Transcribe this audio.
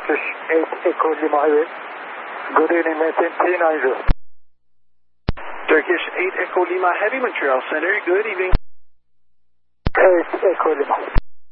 Turkish 8 Echo Lima Highway. Good evening, maintain 390. Turkish 8 Echo Lima Heavy, Montreal Center. Good evening. 8 Echo Lima.